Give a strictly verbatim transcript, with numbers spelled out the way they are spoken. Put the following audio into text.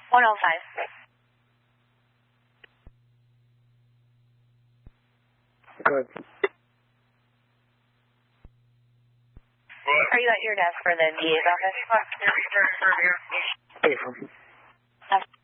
one oh five. Good. Are you at your desk for the D A's office? April.